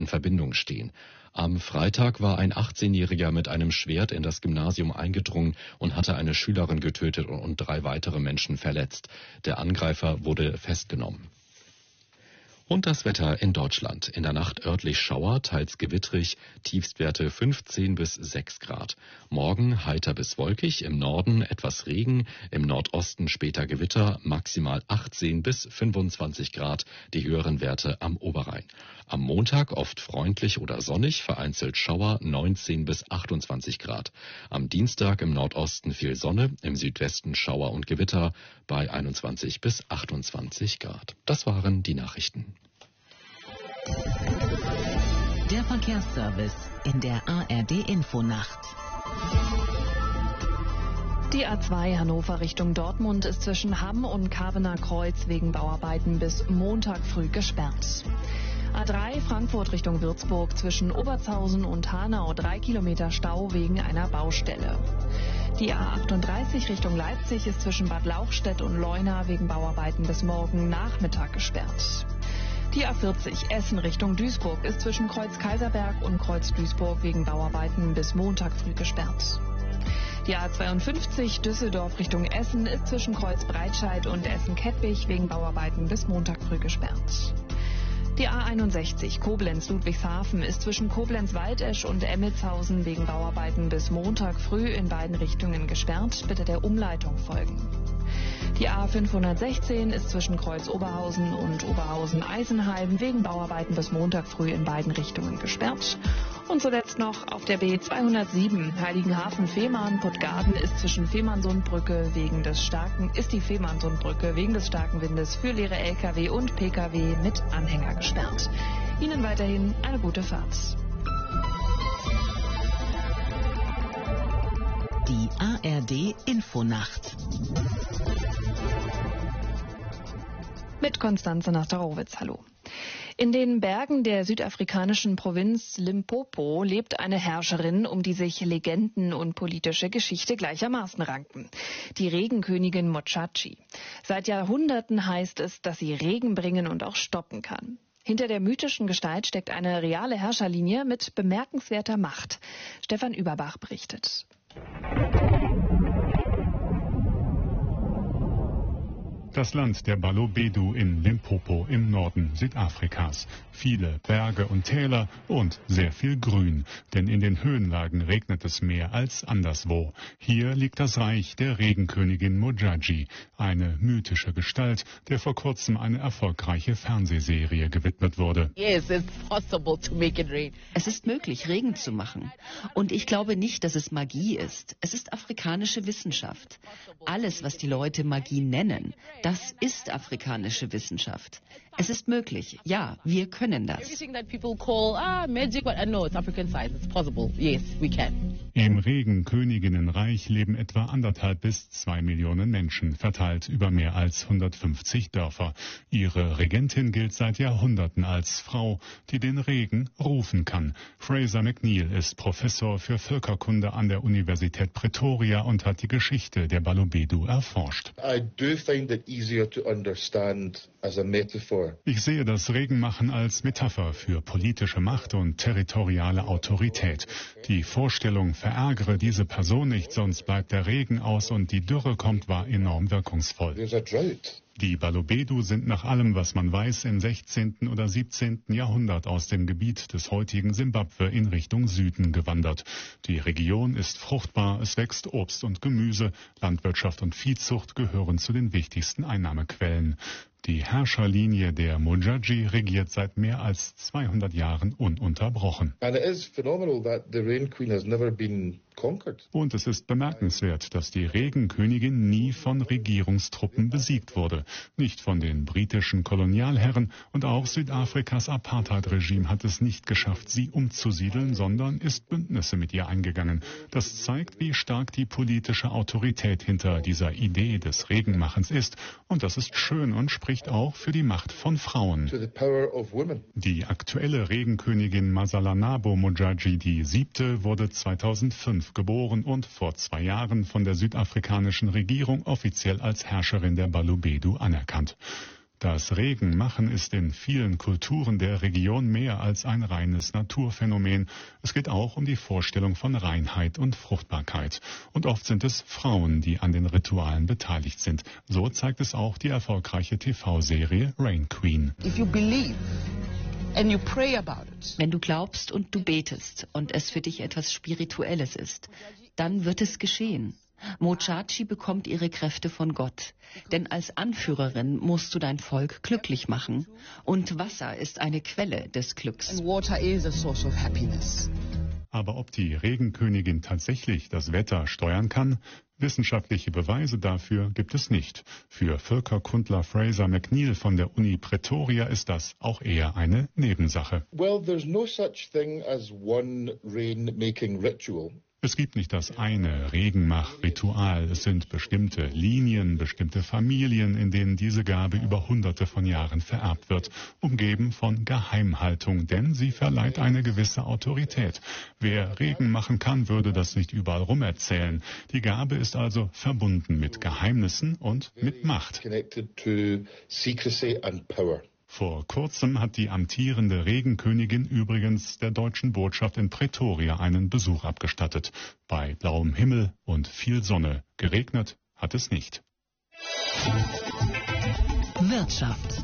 in Verbindung stehen. Am Freitag war ein 18-Jähriger mit einem Schwert in das Gymnasium eingedrungen und hatte eine Schülerin getötet und 3 weitere Menschen verletzt. Der Angreifer wurde festgenommen. Und das Wetter in Deutschland. In der Nacht örtlich Schauer, teils gewittrig, Tiefstwerte 15 bis 6 Grad. Morgen heiter bis wolkig, im Norden etwas Regen, im Nordosten später Gewitter, maximal 18 bis 25 Grad, die höheren Werte am Oberrhein. Am Montag oft freundlich oder sonnig, vereinzelt Schauer 19 bis 28 Grad. Am Dienstag im Nordosten viel Sonne, im Südwesten Schauer und Gewitter bei 21 bis 28 Grad. Das waren die Nachrichten. Der Verkehrsservice in der ARD-Infonacht. Die A2 Hannover Richtung Dortmund ist zwischen Hamm und Kavener Kreuz wegen Bauarbeiten bis Montag früh gesperrt. A3 Frankfurt Richtung Würzburg zwischen Obertshausen und Hanau 3 Kilometer Stau wegen einer Baustelle. Die A38 Richtung Leipzig ist zwischen Bad Lauchstädt und Leuna wegen Bauarbeiten bis morgen Nachmittag gesperrt. Die A40 Essen Richtung Duisburg ist zwischen Kreuz Kaiserberg und Kreuz Duisburg wegen Bauarbeiten bis Montag früh gesperrt. Die A52 Düsseldorf Richtung Essen ist zwischen Kreuz Breitscheid und Essen-Kettwig wegen Bauarbeiten bis Montag früh gesperrt. Die A61 Koblenz-Ludwigshafen ist zwischen Koblenz-Waldesch und Emmelshausen wegen Bauarbeiten bis Montag früh in beiden Richtungen gesperrt. Bitte der Umleitung folgen. Die A516 ist zwischen Kreuz Oberhausen und Oberhausen-Eisenheim wegen Bauarbeiten bis Montag früh in beiden Richtungen gesperrt. Und zuletzt noch auf der B207 Heiligenhafen-Fehmarn-Puttgarden ist zwischen Fehmarnsundbrücke ist die Fehmarnsundbrücke wegen des starken Windes für leere Lkw und Pkw mit Anhänger gesperrt. Ihnen weiterhin eine gute Fahrt. Die ARD-Infonacht. Mit Konstanze Nastarowitz, hallo. In den Bergen der südafrikanischen Provinz Limpopo lebt eine Herrscherin, um die sich Legenden und politische Geschichte gleichermaßen ranken. Die Regenkönigin Mochachi. Seit Jahrhunderten heißt es, dass sie Regen bringen und auch stoppen kann. Hinter der mythischen Gestalt steckt eine reale Herrscherlinie mit bemerkenswerter Macht. Stefan Überbach berichtet. Das Land der Balobedu in Limpopo im Norden Südafrikas. Viele Berge und Täler und sehr viel Grün, denn in den Höhenlagen regnet es mehr als anderswo. Hier liegt das Reich der Regenkönigin Mojaji, eine mythische Gestalt, der vor kurzem eine erfolgreiche Fernsehserie gewidmet wurde. Es ist möglich, Regen zu machen. Und ich glaube nicht, dass es Magie ist. Es ist afrikanische Wissenschaft. Alles, was die Leute Magie nennen, das ist afrikanische Wissenschaft. Es ist möglich. Ja, wir können das. Im Regenköniginnenreich leben etwa 1,5 bis 2 Millionen Menschen, verteilt über mehr als 150 Dörfer. Ihre Regentin gilt seit Jahrhunderten als Frau, die den Regen rufen kann. Fraser McNeil ist Professor für Völkerkunde an der Universität Pretoria und hat die Geschichte der Balobedu erforscht. Ich sehe das Regenmachen als Metapher für politische Macht und territoriale Autorität. Die Vorstellung, verärgere diese Person nicht, sonst bleibt der Regen aus und die Dürre kommt, war enorm wirkungsvoll. Die Balobedu sind nach allem, was man weiß, im 16. oder 17. Jahrhundert aus dem Gebiet des heutigen Simbabwe in Richtung Süden gewandert. Die Region ist fruchtbar, es wächst Obst und Gemüse, Landwirtschaft und Viehzucht gehören zu den wichtigsten Einnahmequellen. Die Herrscherlinie der Mojaji regiert seit mehr als 200 Jahren ununterbrochen. Und es ist bemerkenswert, dass die Regenkönigin nie von Regierungstruppen besiegt wurde. Nicht von den britischen Kolonialherren und auch Südafrikas Apartheid-Regime hat es nicht geschafft, sie umzusiedeln, sondern ist Bündnisse mit ihr eingegangen. Das zeigt, wie stark die politische Autorität hinter dieser Idee des Regenmachens ist. Und das ist schön und spricht auch für die Macht von Frauen. Die aktuelle Regenkönigin Masalanabo Mojaji, die 7., wurde 2005 geboren und vor 2 Jahren von der südafrikanischen Regierung offiziell als Herrscherin der Balobedu anerkannt. Das Regenmachen ist in vielen Kulturen der Region mehr als ein reines Naturphänomen. Es geht auch um die Vorstellung von Reinheit und Fruchtbarkeit. Und oft sind es Frauen, die an den Ritualen beteiligt sind. So zeigt es auch die erfolgreiche TV-Serie Rain Queen. Wenn du glaubst und du betest und es für dich etwas Spirituelles ist, dann wird es geschehen. Mochachi bekommt ihre Kräfte von Gott. Denn als Anführerin musst du dein Volk glücklich machen. Und Wasser ist eine Quelle des Glücks. Aber ob die Regenkönigin tatsächlich das Wetter steuern kann? Wissenschaftliche Beweise dafür gibt es nicht. Für Völkerkundler Fraser McNeill von der Uni Pretoria ist das auch eher eine Nebensache. Well, there's no such thing as one rain-making ritual. Es gibt nicht das eine Regenmach-Ritual. Es sind bestimmte Linien, bestimmte Familien, in denen diese Gabe über Hunderte von Jahren vererbt wird, umgeben von Geheimhaltung, denn sie verleiht eine gewisse Autorität. Wer Regen machen kann, würde das nicht überall rum erzählen. Die Gabe ist also verbunden mit Geheimnissen und mit Macht. Vor kurzem hat die amtierende Regenkönigin übrigens der deutschen Botschaft in Pretoria einen Besuch abgestattet. Bei blauem Himmel und viel Sonne. Geregnet hat es nicht. Wirtschaft.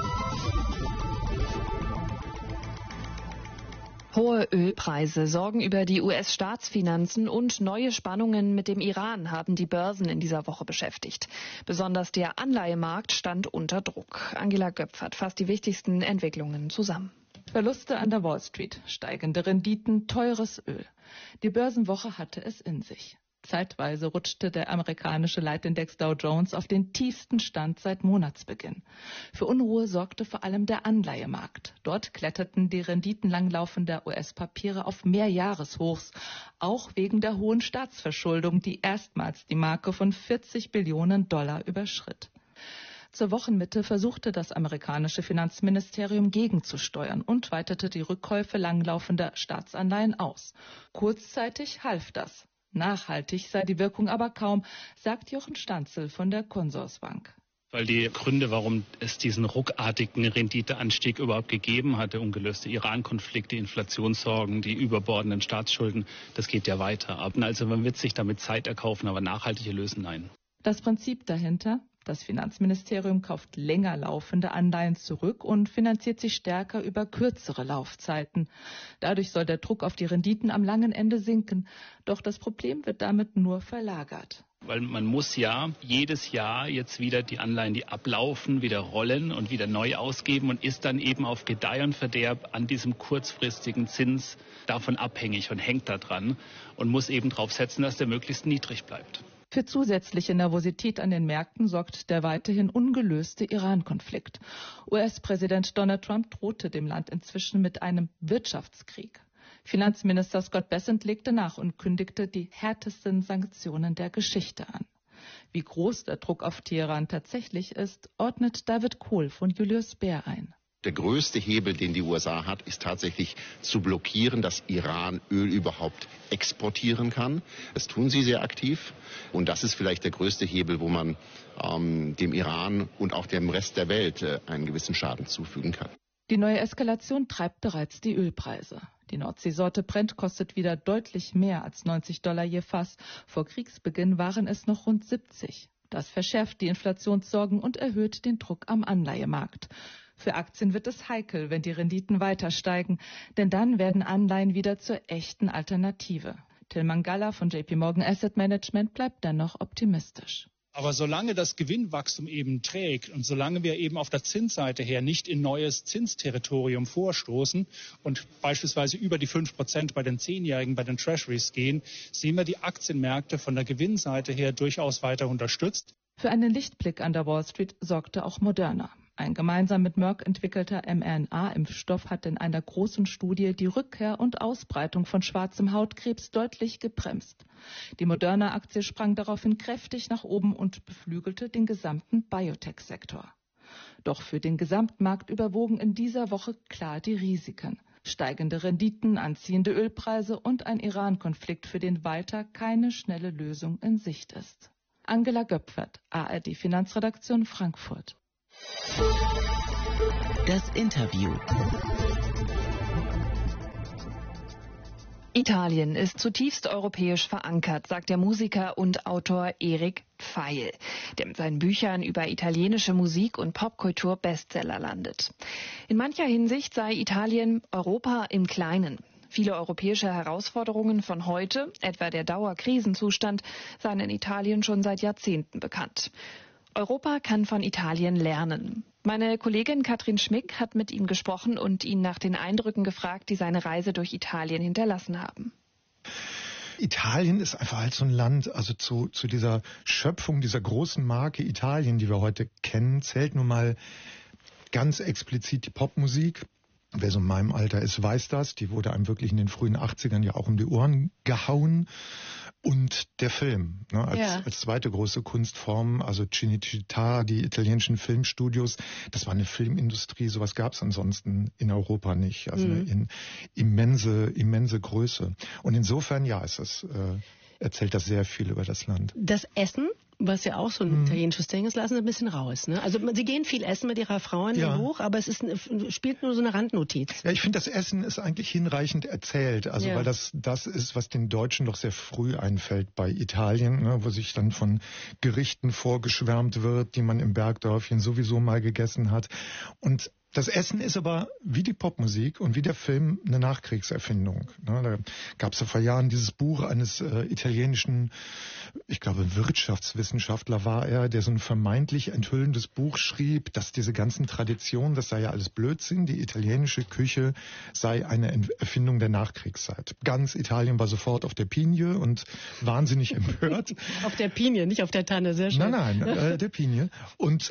Hohe Ölpreise, Sorgen über die US-Staatsfinanzen und neue Spannungen mit dem Iran haben die Börsen in dieser Woche beschäftigt. Besonders der Anleihemarkt stand unter Druck. Angela Göpfert fasst die wichtigsten Entwicklungen zusammen. Verluste an der Wall Street, steigende Renditen, teures Öl. Die Börsenwoche hatte es in sich. Zeitweise rutschte der amerikanische Leitindex Dow Jones auf den tiefsten Stand seit Monatsbeginn. Für Unruhe sorgte vor allem der Anleihemarkt. Dort kletterten die Renditen langlaufender US-Papiere auf Mehrjahreshochs, auch wegen der hohen Staatsverschuldung, die erstmals die Marke von 40 Billionen Dollar überschritt. Zur Wochenmitte versuchte das amerikanische Finanzministerium gegenzusteuern und weitete die Rückkäufe langlaufender Staatsanleihen aus. Kurzzeitig half das. Nachhaltig sei die Wirkung aber kaum, sagt Jochen Stanzel von der Consorsbank. Weil die Gründe, warum es diesen ruckartigen Renditeanstieg überhaupt gegeben hat, der ungelöste Iran-Konflikt, die Inflationssorgen, die überbordenden Staatsschulden, das geht ja weiter. Also man wird sich damit Zeit erkaufen, aber nachhaltige lösen, nein. Das Prinzip dahinter? Das Finanzministerium kauft länger laufende Anleihen zurück und finanziert sich stärker über kürzere Laufzeiten. Dadurch soll der Druck auf die Renditen am langen Ende sinken. Doch das Problem wird damit nur verlagert. Weil man muss ja jedes Jahr jetzt wieder die Anleihen, die ablaufen, wieder rollen und wieder neu ausgeben und ist dann eben auf Gedeih und Verderb an diesem kurzfristigen Zins davon abhängig und hängt da dran und muss eben darauf setzen, dass der möglichst niedrig bleibt. Für zusätzliche Nervosität an den Märkten sorgt der weiterhin ungelöste Iran-Konflikt. US-Präsident Donald Trump drohte dem Land inzwischen mit einem Wirtschaftskrieg. Finanzminister Scott Bessent legte nach und kündigte die härtesten Sanktionen der Geschichte an. Wie groß der Druck auf Teheran tatsächlich ist, ordnet David Kohl von Julius Baer ein. Der größte Hebel, den die USA hat, ist tatsächlich zu blockieren, dass Iran Öl überhaupt exportieren kann. Das tun sie sehr aktiv. Und das ist vielleicht der größte Hebel, wo man dem Iran und auch dem Rest der Welt einen gewissen Schaden zufügen kann. Die neue Eskalation treibt bereits die Ölpreise. Die Nordseesorte Brent kostet wieder deutlich mehr als $90 je Fass. Vor Kriegsbeginn waren es noch rund 70. Das verschärft die Inflationssorgen und erhöht den Druck am Anleihemarkt. Für Aktien wird es heikel, wenn die Renditen weiter steigen, denn dann werden Anleihen wieder zur echten Alternative. Tilman Galla von JP Morgan Asset Management bleibt dennoch optimistisch. Aber solange das Gewinnwachstum eben trägt und solange wir eben auf der Zinsseite her nicht in neues Zinsterritorium vorstoßen und beispielsweise über die 5% bei den 10-Jährigen, bei den Treasuries gehen, sehen wir die Aktienmärkte von der Gewinnseite her durchaus weiter unterstützt. Für einen Lichtblick an der Wall Street sorgte auch Moderna. Ein gemeinsam mit Merck entwickelter mRNA-Impfstoff hat in einer großen Studie die Rückkehr und Ausbreitung von schwarzem Hautkrebs deutlich gebremst. Die Moderna-Aktie sprang daraufhin kräftig nach oben und beflügelte den gesamten Biotech-Sektor. Doch für den Gesamtmarkt überwogen in dieser Woche klar die Risiken. Steigende Renditen, anziehende Ölpreise und ein Iran-Konflikt, für den weiter keine schnelle Lösung in Sicht ist. Angela Göpfert, ARD Finanzredaktion Frankfurt. Das Interview. Italien ist zutiefst europäisch verankert, sagt der Musiker und Autor Erik Pfeil, der mit seinen Büchern über italienische Musik und Popkultur Bestseller landet. In mancher Hinsicht sei Italien Europa im Kleinen. Viele europäische Herausforderungen von heute, etwa der Dauerkrisenzustand, seien in Italien schon seit Jahrzehnten bekannt. Europa kann von Italien lernen. Meine Kollegin Katrin Schmick hat mit ihm gesprochen und ihn nach den Eindrücken gefragt, die seine Reise durch Italien hinterlassen haben. Italien ist einfach halt so ein Land, also zu dieser Schöpfung dieser großen Marke Italien, die wir heute kennen, zählt nun mal ganz explizit die Popmusik. Wer so in meinem Alter ist, weiß das. Die wurde einem wirklich in den frühen 80ern ja auch um die Ohren gehauen. Und der Film, ne, als zweite große Kunstform, also Cinecittà, die italienischen Filmstudios, das war eine Filmindustrie, sowas gab es ansonsten in Europa nicht. Also eine immense Größe. Und insofern, ja, erzählt das sehr viel über das Land. Das Essen, was ja auch so ein italienisches Ding ist, lassen Sie ein bisschen raus. Ne? Also Sie gehen viel essen mit Ihrer Frau in dem Buch, aber es spielt nur so eine Randnotiz. Ja, ich finde, das Essen ist eigentlich hinreichend erzählt. Also weil das ist, was den Deutschen doch sehr früh einfällt bei Italien, ne, wo sich dann von Gerichten vorgeschwärmt wird, die man im Bergdörfchen sowieso mal gegessen hat. Und das Essen ist aber wie die Popmusik und wie der Film eine Nachkriegserfindung. Da gab es ja vor Jahren dieses Buch eines italienischen, ich glaube Wirtschaftswissenschaftler war er, der so ein vermeintlich enthüllendes Buch schrieb, dass diese ganzen Traditionen, das sei ja alles Blödsinn, die italienische Küche sei eine Erfindung der Nachkriegszeit. Ganz Italien war sofort auf der Pinie und wahnsinnig empört. Auf der Pinie, nicht auf der Tanne, sehr schön. Nein, der Pinie. Und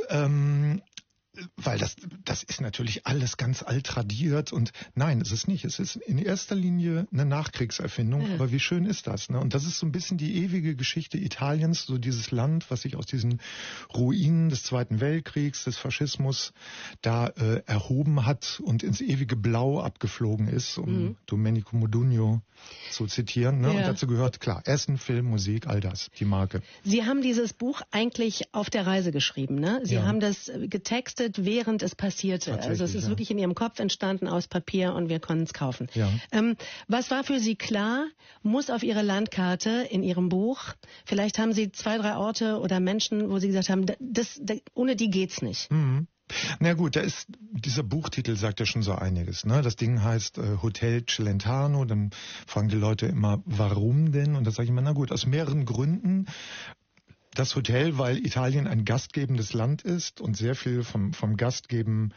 weil das ist natürlich alles ganz altradiert und nein, es ist nicht. Es ist in erster Linie eine Nachkriegserfindung, aber wie schön ist das? Ne? Und das ist so ein bisschen die ewige Geschichte Italiens, so dieses Land, was sich aus diesen Ruinen des Zweiten Weltkriegs, des Faschismus da erhoben hat und ins ewige Blau abgeflogen ist, um Domenico Modugno zu zitieren. Ne? Und dazu gehört, klar, Essen, Film, Musik, all das, die Marke. Sie haben dieses Buch eigentlich auf der Reise geschrieben, ne? Sie haben das getextet, während es passierte. Also es ist wirklich in Ihrem Kopf entstanden aus Papier und wir konnten es kaufen. Ja. Was war für Sie klar, muss auf Ihre Landkarte in Ihrem Buch, vielleicht haben Sie 2, 3 Orte oder Menschen, wo Sie gesagt haben, ohne die geht's nicht. Na gut, dieser Buchtitel sagt ja schon so einiges. Ne? Das Ding heißt Hotel Celentano, dann fragen die Leute immer, warum denn? Und da sage ich immer, na gut, aus mehreren Gründen. Das Hotel, weil Italien ein gastgebendes Land ist und sehr viel vom Gastgeben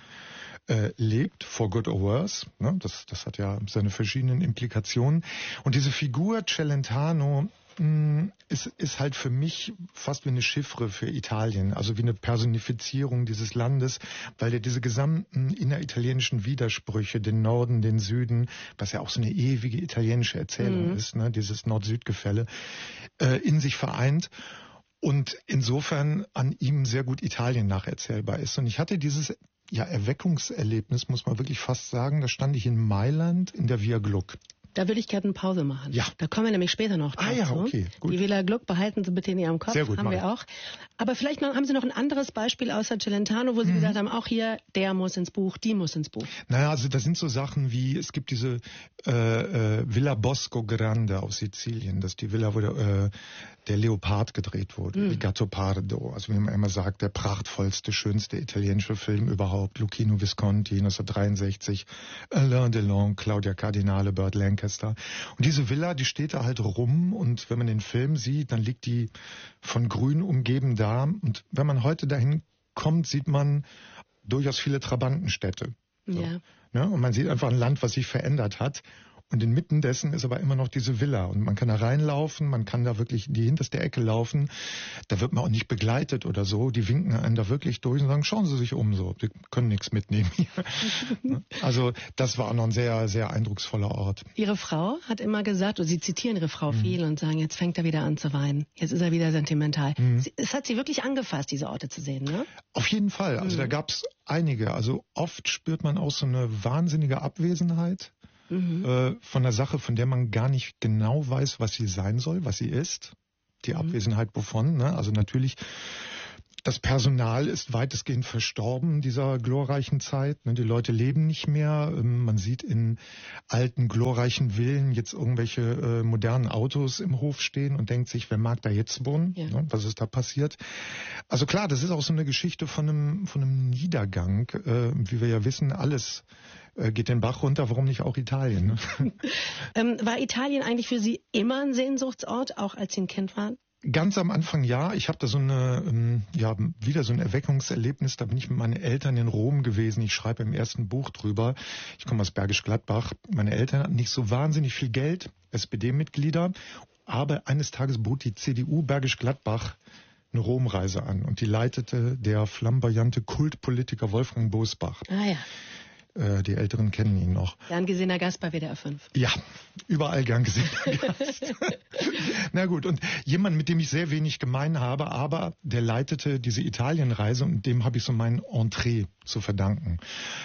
lebt, for good or worse. Ne? Das hat ja seine verschiedenen Implikationen. Und diese Figur Celentano ist halt für mich fast wie eine Chiffre für Italien, also wie eine Personifizierung dieses Landes, weil der diese gesamten inneritalienischen Widersprüche, den Norden, den Süden, was ja auch so eine ewige italienische Erzählung ist, ne? Dieses Nord-Süd-Gefälle, in sich vereint. Und insofern an ihm sehr gut Italien nacherzählbar ist. Und ich hatte dieses Erweckungserlebnis, muss man wirklich fast sagen. Da stand ich in Mailand in der Via Gluck. Da würde ich gerne eine Pause machen. Ja. Da kommen wir nämlich später noch dazu. Okay, gut. Die Villa Gluck behalten Sie bitte in Ihrem Kopf. Sehr gut, haben wir auch. Aber vielleicht haben Sie noch ein anderes Beispiel außer Celentano, wo Sie gesagt haben, auch hier, der muss ins Buch, die muss ins Buch. Naja, also da sind so Sachen wie, es gibt diese Villa Bosco Grande auf Sizilien. Das ist die Villa, wo der Leopard gedreht wurde, die Gattopardo. Also wie man immer sagt, der prachtvollste, schönste italienische Film überhaupt. Luchino Visconti, 1963, Alain Delon, Claudia Cardinale, Burt Lancaster. Und diese Villa, die steht da halt rum und wenn man den Film sieht, dann liegt die von Grün umgeben da. Und wenn man heute dahin kommt, sieht man durchaus viele Trabantenstädte. So. Ja. Ne? Und man sieht einfach ein Land, was sich verändert hat. Und inmitten dessen ist aber immer noch diese Villa. Und man kann da reinlaufen, man kann da wirklich in die hinterste Ecke laufen. Da wird man auch nicht begleitet oder so. Die winken einen da wirklich durch und sagen, schauen Sie sich um so. Sie können nichts mitnehmen hier. Also das war auch noch ein sehr, sehr eindrucksvoller Ort. Ihre Frau hat immer gesagt, oder Sie zitieren Ihre Frau viel und sagen, jetzt fängt er wieder an zu weinen. Jetzt ist er wieder sentimental. Es hat Sie wirklich angefasst, diese Orte zu sehen, ne? Auf jeden Fall. Also da gab es einige. Also oft spürt man auch so eine wahnsinnige Abwesenheit. Von einer Sache, von der man gar nicht genau weiß, was sie sein soll, was sie ist. Die Abwesenheit wovon. Ne? Also natürlich Das Personal ist weitestgehend verstorben dieser glorreichen Zeit. Die Leute leben nicht mehr. Man sieht in alten, glorreichen Villen jetzt irgendwelche modernen Autos im Hof stehen und denkt sich, wer mag da jetzt wohnen? Ja. Was ist da passiert? Also klar, das ist auch so eine Geschichte von einem Niedergang. Wie wir ja wissen, alles geht den Bach runter, warum nicht auch Italien? Ne? War Italien eigentlich für Sie immer ein Sehnsuchtsort, auch als Sie ein Kind waren? Ganz am Anfang ja. Ich habe da wieder so ein Erweckungserlebnis. Da bin ich mit meinen Eltern in Rom gewesen. Ich schreibe im ersten Buch drüber. Ich komme aus Bergisch Gladbach. Meine Eltern hatten nicht so wahnsinnig viel Geld, SPD-Mitglieder. Aber eines Tages bot die CDU Bergisch Gladbach eine Romreise an. Und die leitete der flamboyante Kultpolitiker Wolfgang Bosbach. Ah ja. Die Älteren kennen ihn noch. Gern gesehener Gast bei WDR 5. Ja, überall gern gesehener Gast. Na gut, und jemand, mit dem ich sehr wenig gemein habe, aber der leitete diese Italienreise und dem habe ich so mein Entree zu verdanken.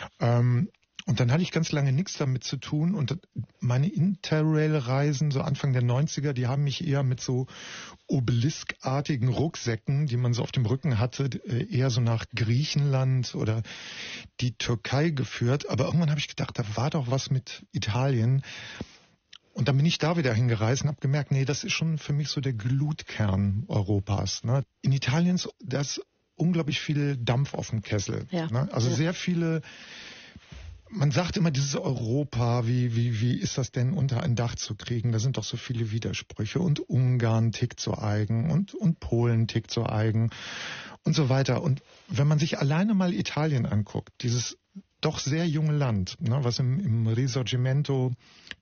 Und dann hatte ich ganz lange nichts damit zu tun und meine Interrail-Reisen, so Anfang der 90er, die haben mich eher mit so obeliskartigen Rucksäcken, die man so auf dem Rücken hatte, eher so nach Griechenland oder die Türkei geführt. Aber irgendwann habe ich gedacht, da war doch was mit Italien. Und dann bin ich da wieder hingereist und habe gemerkt, nee, das ist schon für mich so der Glutkern Europas. Ne? In Italien ist das unglaublich viel Dampf auf dem Kessel. Ja. Ne? Also sehr viele... Man sagt immer, dieses Europa, wie ist das denn unter ein Dach zu kriegen? Da sind doch so viele Widersprüche. Und Ungarn tickt so eigen und Polen tickt so eigen und so weiter. Und wenn man sich alleine mal Italien anguckt, dieses doch sehr junge Land, ne, was im Risorgimento,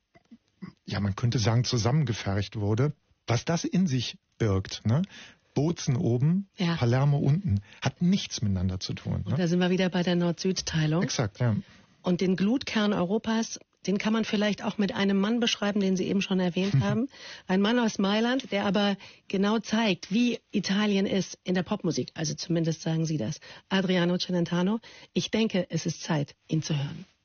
ja man könnte sagen, zusammengefercht wurde, was das in sich birgt, ne? Bozen oben, ja. Palermo unten, hat nichts miteinander zu tun. Ne? Und da sind wir wieder bei der Nord-Süd-Teilung. Exakt, ja. Und den Glutkern Europas, den kann man vielleicht auch mit einem Mann beschreiben, den Sie eben schon erwähnt haben. Ein Mann aus Mailand, der aber genau zeigt, wie Italien ist in der Popmusik. Also zumindest sagen Sie das. Adriano Celentano, ich denke, es ist Zeit, ihn zu hören.